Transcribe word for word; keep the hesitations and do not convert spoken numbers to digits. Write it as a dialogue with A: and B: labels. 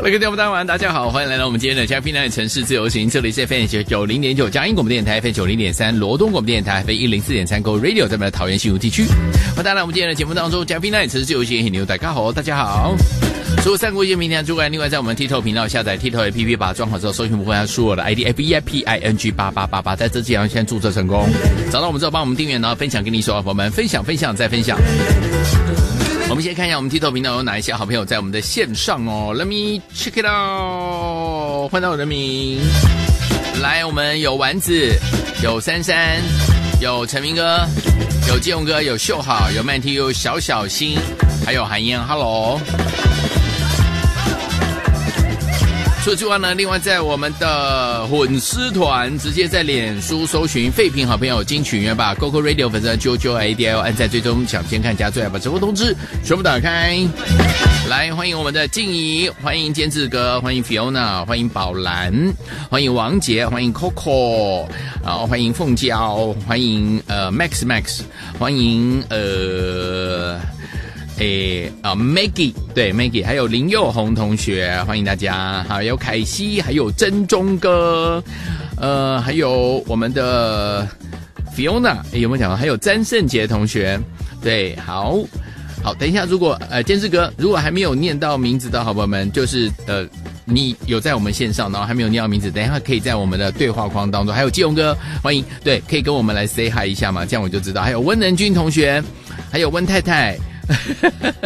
A: 各位听众朋友大家好，欢迎来到我们今天的嘉宾呢城市自由行，这里是 F M 九零点九佳音广播电台 F M 九零点三罗东广播电台 F M 一零四点三 Go Radio 在我们的桃园新竹地区。那当然我们今天的节目当中，嘉宾呢城市自由行很牛，大家好，大家好。除了三国一些明天之外，另外在我们 TikTok 频道下载 TikTok A P P， 把它装好之后，搜寻部分要输我的 I D F E I P I N G 八八八八，在这几行先注册成功，找到我们之后帮我们订阅，然后分享给你所有朋友们，分享分享再分享。我们先看一下我们 TikTok 频道有哪一些好朋友在我们的线上哦 ，Let me check it out， 换到我的名，来，我们有丸子，有珊珊，有陈明哥，有基隆哥，有秀好，有曼 T， 有小小心，还有韩燕 ，Hello。除此之外呢，另外在我们的混丝团，直接在脸书搜寻废品好朋友金曲乐吧 ，G O G O Radio 粉丝 九九 A D L， 按赞追踪，抢先看加最爱把直播通知全部打开。来，欢迎我们的静怡，欢迎监制哥，欢迎 Fiona， 欢迎宝兰，欢迎王杰，欢迎 Coco， 然后欢迎凤娇，欢迎呃 Max Max， 欢迎呃。诶啊 ，Maggie 对 Maggie， 还有林佑宏同学，欢迎大家，还有凯西，还有真中哥，呃，还有我们的 Fiona， 有没有讲到？还有詹胜杰同学，对，好，好，等一下，如果呃，监制哥，如果还没有念到名字的好朋友们，就是呃，你有在我们线上，然后还没有念到名字，等一下可以在我们的对话框当中，还有基隆哥，欢迎，对，可以跟我们来 say hi 一下嘛，这样我就知道，还有温能君同学，还有温太太。